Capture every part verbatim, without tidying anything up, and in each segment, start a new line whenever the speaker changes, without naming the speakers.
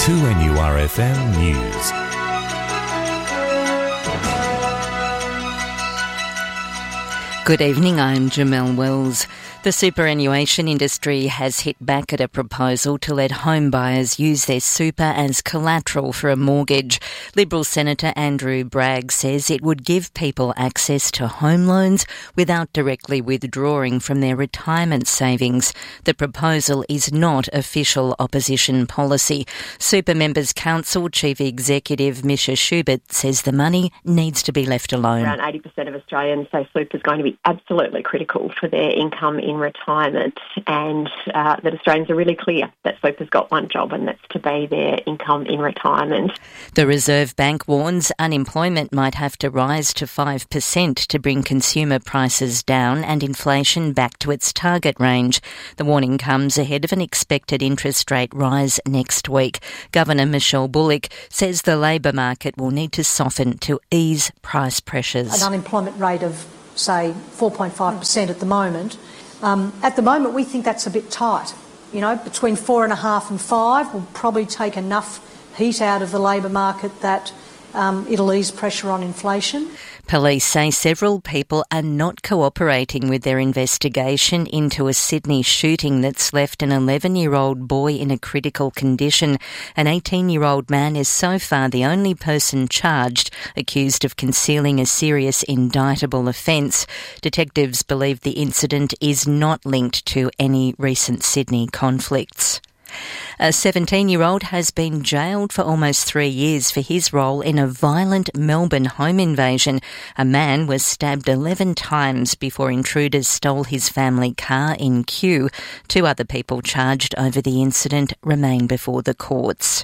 two N U R F M News.
Good evening, I'm Jamelle Wells. The superannuation industry has hit back at a proposal to let home buyers use their super as collateral for a mortgage. Liberal Senator Andrew Bragg says it would give people access to home loans without directly withdrawing from their retirement savings. The proposal is not official opposition policy. Super Members Council Chief Executive Misha Schubert says the money needs to be left alone.
Around eighty percent of Australians say super is going to be absolutely critical for their income in retirement, and uh, that Australians are really clear that super's got one job, and that's to be their income in retirement.
The Reserve Bank warns unemployment might have to rise to five percent to bring consumer prices down and inflation back to its target range. The warning comes ahead of an expected interest rate rise next week. Governor Michelle Bullock says the labour market will need to soften to ease price pressures.
An unemployment rate of, say, four point five percent at the moment. Um, at the moment, we think that's a bit tight. You know, between four and a half and five will probably take enough heat out of the labour market that um, it'll ease pressure on inflation.
Police say several people are not cooperating with their investigation into a Sydney shooting that's left an eleven-year-old boy in a critical condition. An eighteen-year-old man is so far the only person charged, accused of concealing a serious indictable offence. Detectives believe the incident is not linked to any recent Sydney conflicts. A seventeen-year-old has been jailed for almost three years for his role in a violent Melbourne home invasion. A man was stabbed eleven times before intruders stole his family car in Kew. Two other people charged over the incident remain before the courts.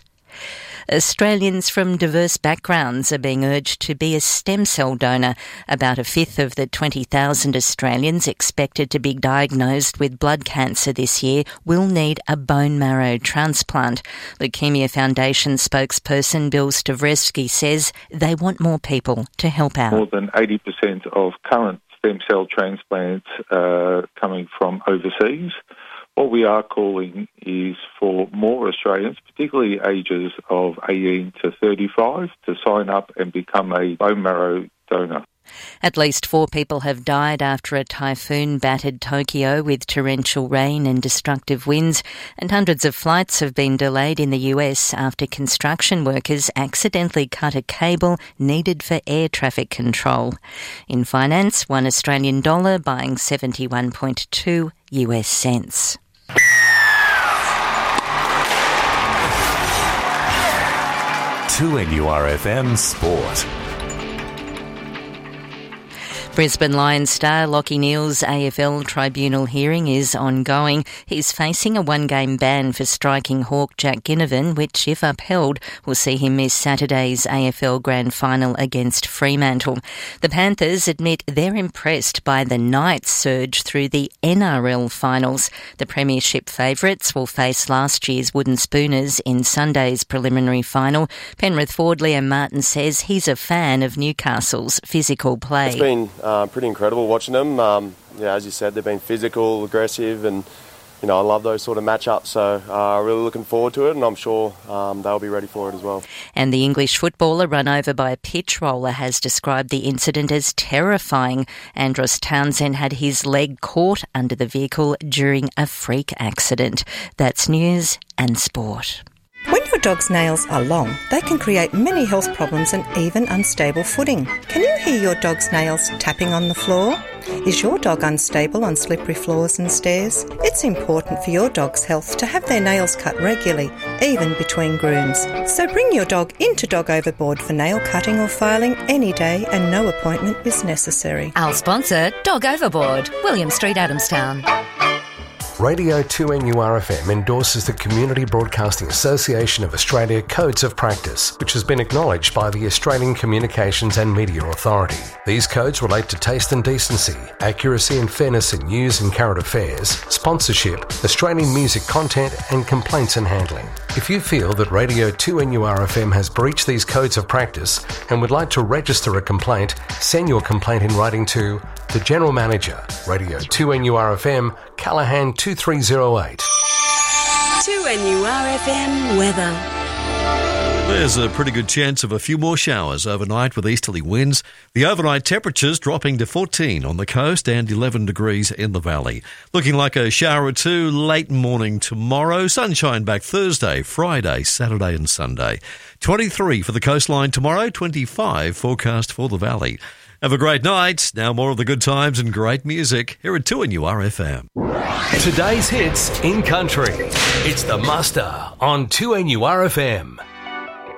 Australians from diverse backgrounds are being urged to be a stem cell donor. About a fifth of the twenty thousand Australians expected to be diagnosed with blood cancer this year will need a bone marrow transplant. Leukemia Foundation spokesperson Bill Stavresky says they want more people to help out.
More than eighty percent of current stem cell transplants are coming from overseas. What we are calling is for more Australians, particularly ages of eighteen to thirty-five, to sign up and become a bone marrow donor.
At least four people have died after a typhoon battered Tokyo with torrential rain and destructive winds, and hundreds of flights have been delayed in the U S after construction workers accidentally cut a cable needed for air traffic control. In finance, one Australian dollar buying seventy-one point two U S cents.
two N U R F M Sport.
Brisbane Lions star Lachie Neale's A F L tribunal hearing is ongoing. He's facing a one-game ban for striking Hawk Jack Ginnivan, which, if upheld, will see him miss Saturday's A F L Grand Final against Fremantle. The Panthers admit they're impressed by the Knights' surge through the N R L finals. The premiership favourites will face last year's Wooden Spooners in Sunday's preliminary final. Penrith forward Liam Martin says he's a fan of Newcastle's physical play.
It's been Uh, pretty incredible watching them. Um, yeah, as you said, they've been physical, aggressive, and you know I love those sort of matchups. So uh, really looking forward to it, and I'm sure um, they'll be ready for it as well.
And the English footballer run over by a pitch roller has described the incident as terrifying. Andros Townsend had his leg caught under the vehicle during a freak accident. That's news and sport.
When your dog's nails are long, they can create many health problems and even unstable footing. Can you hear your dog's nails tapping on the floor? Is your dog unstable on slippery floors and stairs? It's important for your dog's health to have their nails cut regularly, even between grooms. So bring your dog into Dog Overboard for nail cutting or filing any day, and no appointment is necessary.
Our sponsor, Dog Overboard, William Street, Adamstown.
Radio two N U R F M endorses the Community Broadcasting Association of Australia Codes of Practice, which has been acknowledged by the Australian Communications and Media Authority. These codes relate to taste and decency, accuracy and fairness in news and current affairs, sponsorship, Australian music content and complaints and handling. If you feel that Radio two N U R F M has breached these codes of practice and would like to register a complaint, send your complaint in writing to the General Manager, Radio two N U R F M, Callaghan two three zero eight.
two N U R F M weather. There's a pretty good chance of a few more showers overnight with easterly winds. The overnight temperatures dropping to fourteen on the coast and eleven degrees in the valley. Looking like a shower or two late morning tomorrow. Sunshine back Thursday, Friday, Saturday and Sunday. twenty-three for the coastline tomorrow, twenty-five forecast for the valley. Have a great night. Now more of the good times and great music here at two N U R F M.
Today's hits in country. It's the Muster on two N U R F M.